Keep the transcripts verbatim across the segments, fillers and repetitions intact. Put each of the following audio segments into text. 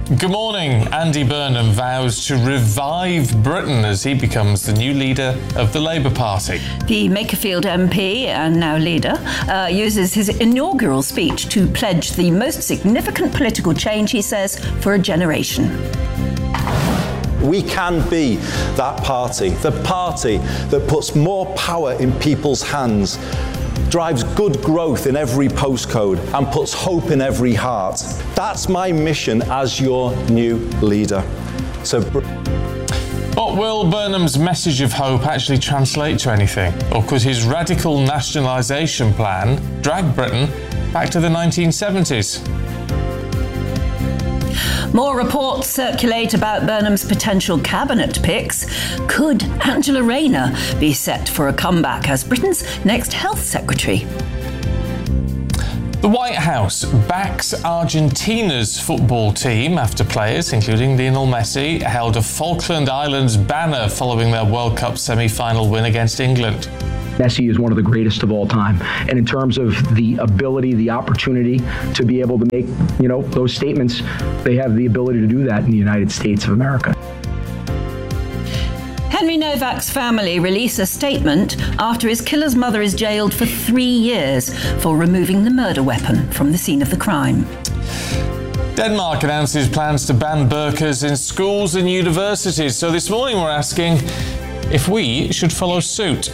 Good morning. Andy Burnham vows to revive Britain as he becomes the new leader of the Labour Party. The Makerfield M P, and now leader, uh, uses his inaugural speech to pledge the most significant political change, he says, for a generation. We can be that party, the party that puts more power in people's hands, drives good growth in every postcode and puts hope in every heart. That's my mission as your new leader. So, But will Burnham's message of hope actually translate to anything? Or could his radical nationalisation plan drag Britain back to the nineteen seventies? More reports circulate about Burnham's potential cabinet picks. Could Angela Rayner be set for a comeback as Britain's next health secretary? The White House backs Argentina's football team after players, including Lionel Messi, held a Falkland Islands banner following their World Cup semi-final win against England. Messi is one of the greatest of all time. And in terms of the ability, the opportunity to be able to make, you know, those statements, they have the ability to do that in the United States of America. Henry Novak's family release a statement after his killer's mother is jailed for three years for removing the murder weapon from the scene of the crime. Denmark announces plans to ban burqas in schools and universities. So this morning we're asking if we should follow suit.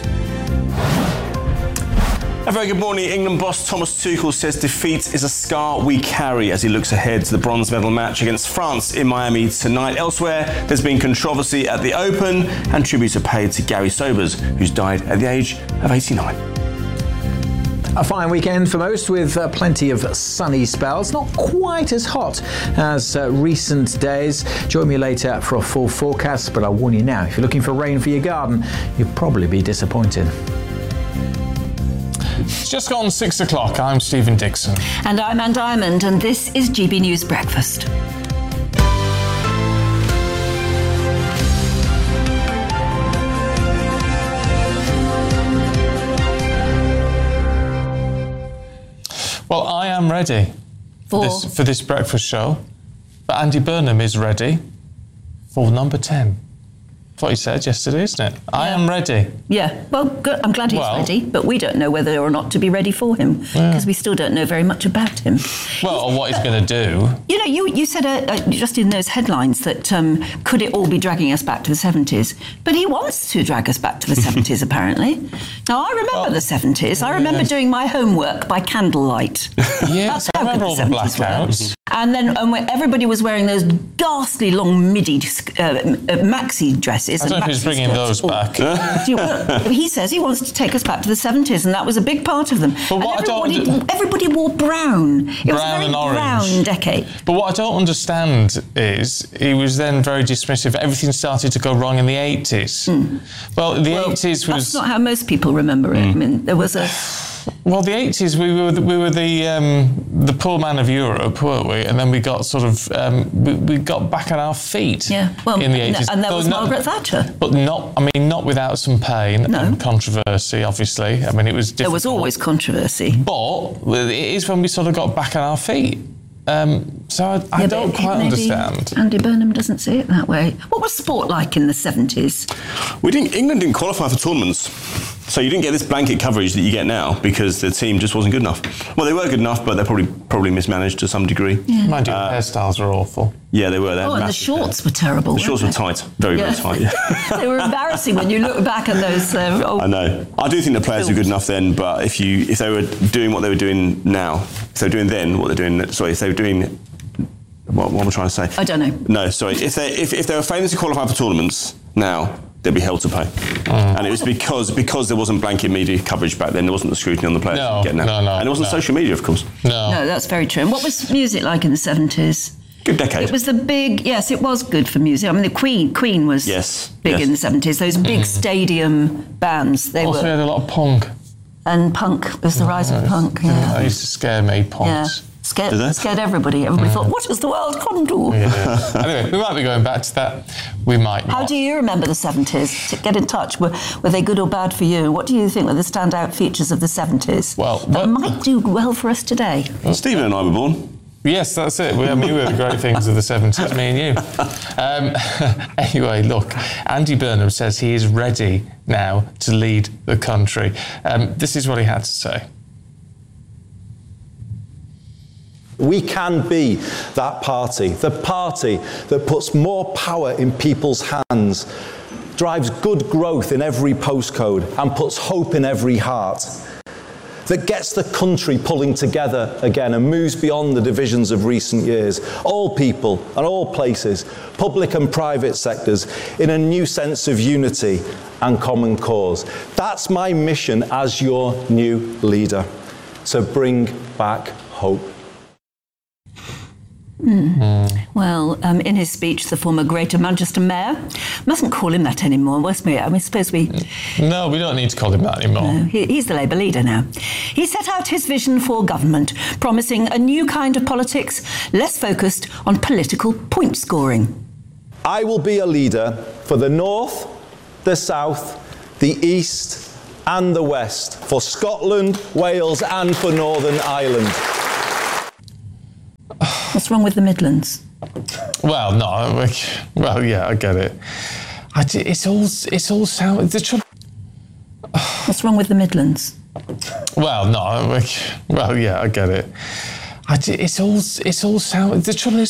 A very good morning. England boss Thomas Tuchel says defeat is a scar we carry as he looks ahead to the bronze medal match against France in Miami tonight. Elsewhere, there's been controversy at the Open and tributes are paid to Gary Sobers, who's died at the age of eighty-nine. A fine weekend for most, with uh, plenty of sunny spells. Not quite as hot as uh, recent days. Join me later for a full forecast, but I'll warn you now, if you're looking for rain for your garden, you'll probably be disappointed. It's just gone six o'clock. I'm Stephen Dixon. And I'm Ann Diamond, and this is G B News Breakfast. Well, I am ready for this, for this breakfast show, but Andy Burnham is ready for number ten. That's what he said yesterday, isn't it? Yeah. I am ready. Yeah, well, good. I'm glad he's well, ready, but we don't know whether or not to be ready for him, because yeah. we still don't know very much about him. Well, or what he's going to do. You know, you, you said uh, uh, just in those headlines that um, could it all be dragging us back to the seventies? But he wants to drag us back to the seventies, apparently. Now, I remember well, the seventies. I remember yeah. doing my homework by candlelight. Yes, I remember all the blackouts. Were. And then um, when everybody was wearing those ghastly long midi uh, maxi dresses. I don't know if he's bringing those back. you, well, he says he wants to take us back to the seventies, and that was a big part of them. But what and everybody, I don't... everybody wore brown. It brown was a very and orange. brown decade. But what I don't understand is he was then very dismissive. Everything started to go wrong in the eighties. Mm. Well, the well, eighties was... That's not how most people remember it. Mm. I mean, there was a... Well, the eighties, we were the, we were the um, the poor man of Europe, weren't we? And then we got sort of um, we, we got back on our feet. Yeah, well, in the eighties, and there was not, Margaret Thatcher. But not, I mean, not without some pain no. and controversy. Obviously, I mean, it was difficult. There was always controversy. But it is when we sort of got back on our feet. Um, so I, I yeah, don't quite understand. Andy Burnham doesn't see it that way. What was sport like in the seventies? We didn't. England didn't qualify for tournaments. So you didn't get this blanket coverage that you get now because the team just wasn't good enough. Well, they were good enough, but they're probably probably mismanaged to some degree. Yeah. Mind you, uh, the hairstyles were awful. Yeah, they were. They oh, and the shorts hair. were terrible. The shorts they? were tight, very, yeah. very tight. Yeah. They were embarrassing when you look back at those. Uh, old I know. I do think the players films. were good enough then, but if you if they were doing what they were doing now, if they were doing then what they're doing, sorry, if they were doing, what, what am I trying to say? I don't know. No, sorry. If they if, if they were failing to qualify for tournaments now, they'd be held to pay. Mm. And it was because because there wasn't blanket media coverage back then, there wasn't the scrutiny on the players no, getting now. No, no, and it wasn't no. social media, of course. No. No, that's very true. And what was music like in the seventies? Good decade. It was the big, yes, it was good for music. I mean, the Queen Queen was yes, big yes. in the seventies. Those big mm. stadium bands, they also were... had a lot of punk. And punk, was the rise oh, of punk, yeah. That used to scare me, punks. Yeah. Scared, scared everybody. Everybody mm. thought, what has the world come to? Yeah. Anyway, we might be going back to that. We might not. How do you remember the seventies? Get in touch. Were, were they good or bad for you? What do you think were the standout features of the seventies? Well, that well, might do well for us today. Well, Stephen and I were born. Yes, that's it. We, I mean, we were the great things of the seventies, me and you. Um, anyway, look, Andy Burnham says he is ready now to lead the country. Um, this is what he had to say. We can be that party, the party that puts more power in people's hands, drives good growth in every postcode, and puts hope in every heart, that gets the country pulling together again and moves beyond the divisions of recent years. All people and all places, public and private sectors, in a new sense of unity and common cause. That's my mission as your new leader, to bring back hope. Mm. Mm. Well, um, in his speech, the former Greater Manchester Mayor, mustn't call him that anymore, must we? I mean, suppose we... No, we don't need to call him that anymore. No, he, he's the Labour leader now. He set out his vision for government, promising a new kind of politics, less focused on political point scoring. I will be a leader for the North, the South, the East and the West, for Scotland, Wales and for Northern Ireland. What's wrong with the Midlands? Well, no. Well, yeah, I get it. I, it's all. It's all sound. The trouble. What's wrong with the Midlands? Well, no. Well, yeah, I get it. I, it's all. It's all sound. The trouble is.